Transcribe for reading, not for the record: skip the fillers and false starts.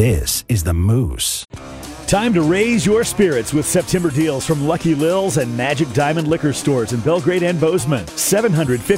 This is the Moose. Time to raise your spirits with September deals from Lucky Lil's and Magic Diamond Liquor Stores in Belgrade and Bozeman. $750